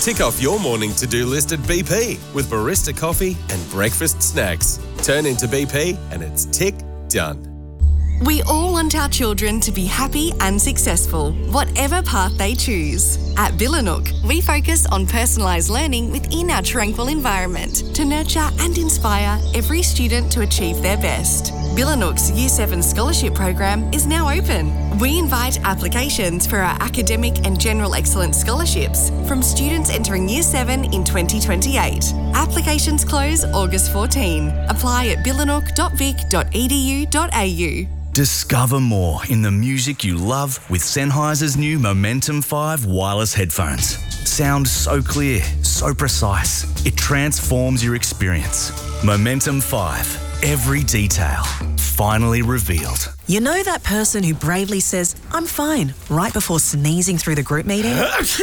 Tick off your morning to-do list at BP with barista coffee and breakfast snacks. Turn into BP and it's tick done. We all want our children to be happy and successful, whatever path they choose. At Billanook, we focus on personalised learning within our tranquil environment to nurture and inspire every student to achieve their best. Billanook's Year 7 Scholarship Program is now open. We invite applications for our academic and general excellence scholarships from students entering Year 7 in 2028. Applications close August 14. Apply at billanook.vic.edu.au. Discover more in the music you love with Sennheiser's new Momentum 5 wireless headphones. Sound so clear, so precise, it transforms your experience. Momentum 5, every detail finally revealed. You know that person who bravely says, "I'm fine," right before sneezing through the group meeting?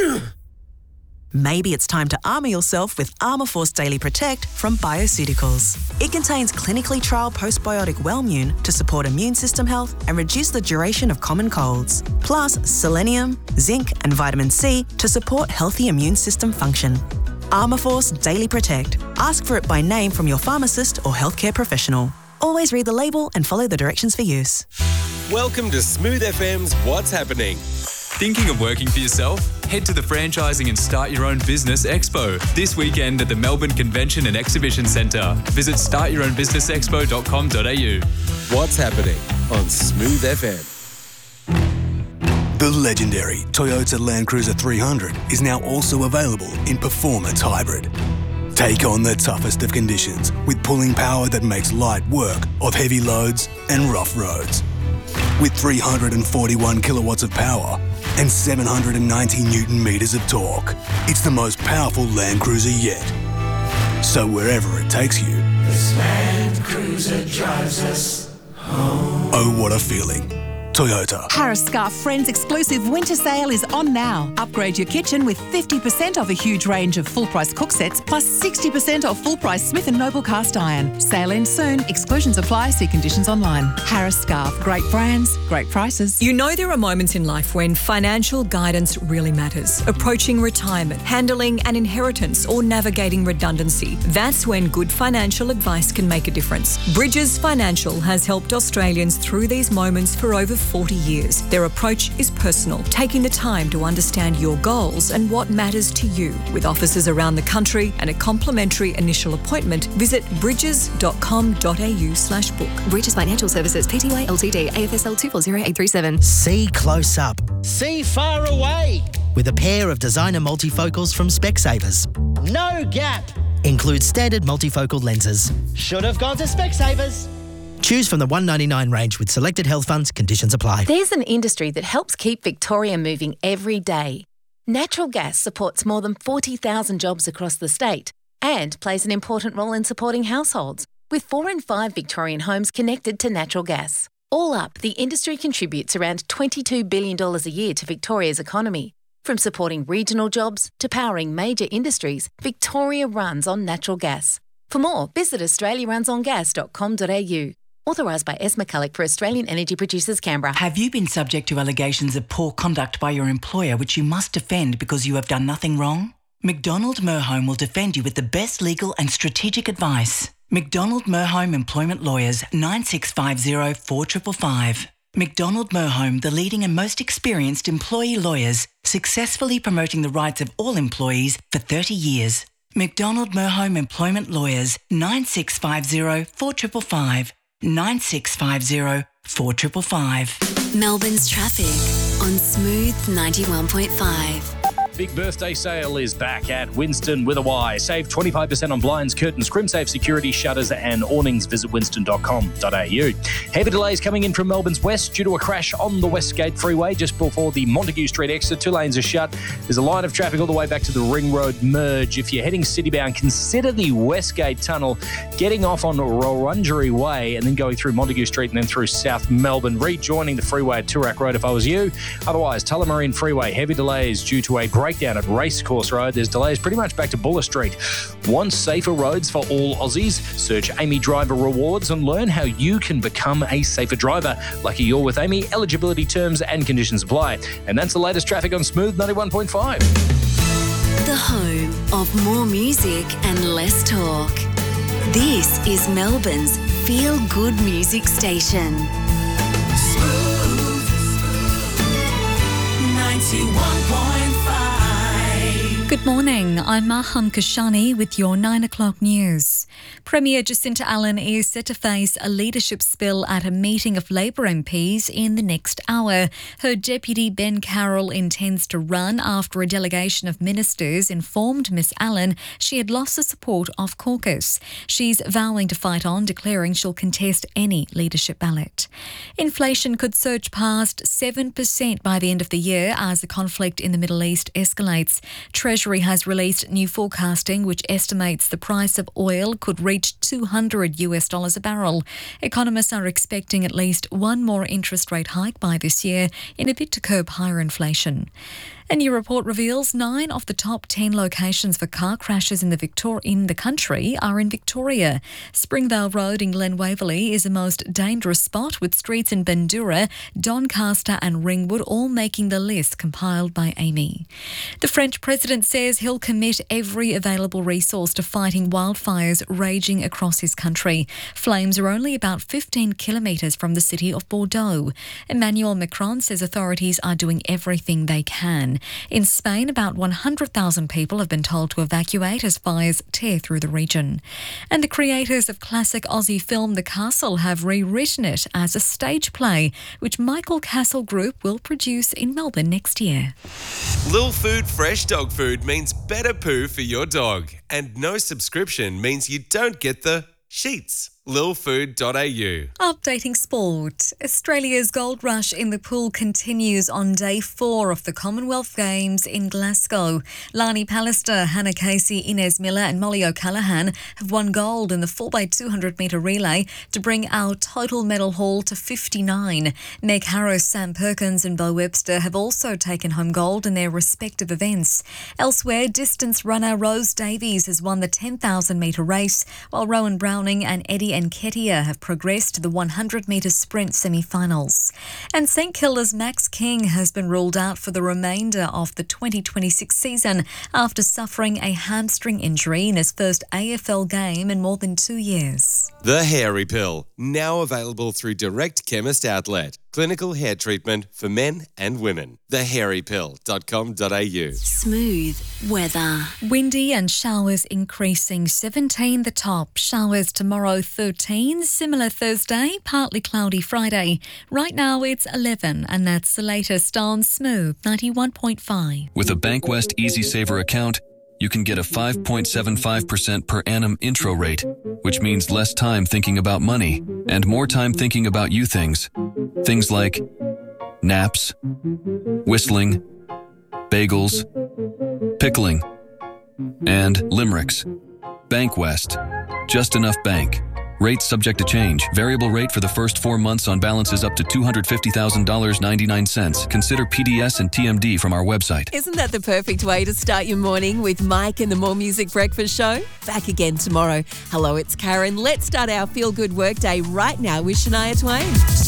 Maybe it's time to armour yourself with Armour Force Daily Protect from Bioceuticals. It contains clinically trialled postbiotic Wellmune to support immune system health and reduce the duration of common colds. Plus selenium, zinc and vitamin C to support healthy immune system function. Armour Force Daily Protect. Ask for it by name from your pharmacist or healthcare professional. Always read the label and follow the directions for use. Welcome to Smooth FM's What's Happening. Thinking of working for yourself? Head to the Franchising and Start Your Own Business Expo this weekend at the Melbourne Convention and Exhibition Centre. Visit startyourownbusinessexpo.com.au. What's Happening on Smooth FM. The legendary Toyota Land Cruiser 300 is now also available in Performance Hybrid. Take on the toughest of conditions with pulling power that makes light work of heavy loads and rough roads. With 341 kilowatts of power and 790 Newton meters of torque, it's the most powerful Land Cruiser yet. So wherever it takes you, this Land Cruiser drives us home. Oh, what a feeling. Toyota. Harris Scarfe Friends exclusive winter sale is on now. Upgrade your kitchen with 50% off a huge range of full-price cook sets plus 60% off full-price Smith & Noble cast iron. Sale ends soon. Exclusions apply. See conditions online. Harris Scarfe. Great brands, great prices. You know there are moments in life when financial guidance really matters. Approaching retirement, handling an inheritance or navigating redundancy. That's when good financial advice can make a difference. Bridges Financial has helped Australians through these moments for over 40 years. Their approach is personal, taking the time to understand your goals and what matters to you. With offices around the country and a complimentary initial appointment, visit bridges.com.au/book. Bridges Financial Services, Pty Ltd, AFSL 240837. See close up. See far away. With a pair of designer multifocals from Specsavers. No gap. Includes standard multifocal lenses. Should have gone to Specsavers. Choose from the $199 range with selected health funds. Conditions apply. There's an industry that helps keep Victoria moving every day. Natural gas supports more than 40,000 jobs across the state and plays an important role in supporting households, with 4 in 5 Victorian homes connected to natural gas. All up, the industry contributes around $22 billion a year to Victoria's economy. From supporting regional jobs to powering major industries, Victoria runs on natural gas. For more, visit australiarunsongas.com.au. Authorised by S. McCulloch for Australian Energy Producers, Canberra. Have you been subject to allegations of poor conduct by your employer which you must defend because you have done nothing wrong? McDonald Merhome will defend you with the best legal and strategic advice. McDonald Merhome Employment Lawyers, 9650 4555. McDonald Merhome, the leading and most experienced employee lawyers, successfully promoting the rights of all employees for 30 years. McDonald Merhome Employment Lawyers, 9650 4555. 9650 4555. Melbourne's traffic on Smooth 91.5. Big birthday sale is back at Winston with a Y. Save 25% on blinds, curtains, crimsafe security, shutters and awnings. Visit winston.com.au. Heavy delays coming in from Melbourne's west due to a crash on the Westgate Freeway just before the Montague Street exit. 2 lanes are shut. There's a line of traffic all the way back to the Ring Road merge. If you're heading citybound, consider the Westgate Tunnel, getting off on Wurundjeri Way and then going through Montague Street and then through South Melbourne, rejoining the freeway at Toorak Road if I was you. Otherwise, Tullamarine Freeway, heavy delays due to a breakdown at Racecourse Road. There's delays pretty much back to Buller Street. Want safer roads for all Aussies? Search Amy Driver Rewards and learn how you can become a safer driver. Lucky you're with Amy. Eligibility terms and conditions apply. And that's the latest traffic on Smooth 91.5. The home of more music and less talk. This is Melbourne's feel-good music station. Smooth 91.5. Good morning, I'm Maham Kashani with your 9 o'clock news. Premier Jacinta Allen is set to face a leadership spill at a meeting of Labor MPs in the next hour. Her deputy Ben Carroll intends to run after a delegation of ministers informed Miss Allen she had lost the support of caucus. She's vowing to fight on, declaring she'll contest any leadership ballot. Inflation could surge past 7% by the end of the year as the conflict in the Middle East escalates. Treasury has released new forecasting which estimates the price of oil could reach $200 a barrel. Economists are expecting at least one more interest rate hike by this year in a bid to curb higher inflation. A new report reveals 9 of the top 10 locations for car crashes in the country are in Victoria. Springvale Road in Glen Waverley is the most dangerous spot, with streets in Bandura, Doncaster and Ringwood all making the list compiled by Amy. The French president says he'll commit every available resource to fighting wildfires raging across his country. Flames are only about 15 kilometres from the city of Bordeaux. Emmanuel Macron says authorities are doing everything they can. In Spain, about 100,000 people have been told to evacuate as fires tear through the region. And the creators of classic Aussie film The Castle have rewritten it as a stage play, which Michael Castle Group will produce in Melbourne next year. Lil Food Fresh Dog Food means better poo for your dog. And no subscription means you don't get the sheets. lilfood.au. Updating sport. Australia's gold rush in the pool continues on day 4 of the Commonwealth Games in Glasgow. Lani Pallister, Hannah Casey, Inez Miller and Molly O'Callaghan have won gold in the 4x200 metre relay to bring our total medal haul to 59. Meg Harris, Sam Perkins and Bo Webster have also taken home gold in their respective events. Elsewhere, distance runner Rose Davies has won the 10,000 metre race, while Rowan Browning and Eddie Nketiah have progressed to the 100-metre sprint semi-finals. And St Kilda's Max King has been ruled out for the remainder of the 2026 season after suffering a hamstring injury in his first AFL game in more than 2 years. The Hairy Pill, now available through Direct Chemist Outlet. Clinical hair treatment for men and women. thehairypill.com.au. Smooth weather. Windy and showers increasing. 17 the top. Showers tomorrow 13. Similar Thursday. Partly cloudy Friday. Right now it's 11 and that's the latest on Smooth 91.5. With a Bankwest Easy Saver account, you can get a 5.75% per annum intro rate, which means less time thinking about money and more time thinking about you things. Things like naps, whistling, bagels, pickling, and limericks. Bankwest. Just enough bank. Rates subject to change. Variable rate for the first 4 months on balances up to $250,000.99. Consider PDS and TMD from our website. Isn't that the perfect way to start your morning with Mike and the More Music Breakfast Show? Back again tomorrow. Hello, it's Karen. Let's start our feel-good workday right now with Shania Twain.